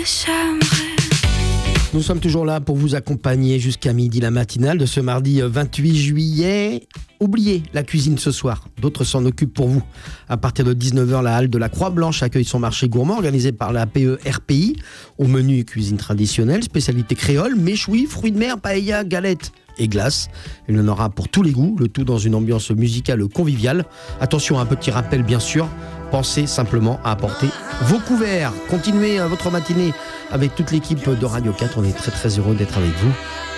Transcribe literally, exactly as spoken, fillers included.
Nous sommes toujours là pour vous accompagner jusqu'à midi, la matinale de ce mardi vingt-huit juillet. Oubliez la cuisine ce soir, d'autres s'en occupent pour vous. À partir de dix-neuf heures, la halle de la Croix-Blanche accueille son marché gourmand organisé par la P E R P I. Au menu, cuisine traditionnelle, spécialité créole, méchoui, fruits de mer, paella, galettes et glaces. Il y en aura pour tous les goûts, le tout dans une ambiance musicale conviviale. Attention, un petit rappel bien sûr, pensez simplement à apporter vos couverts. Continuez votre matinée avec toute l'équipe de Radio quatre, on est très très heureux d'être avec vous.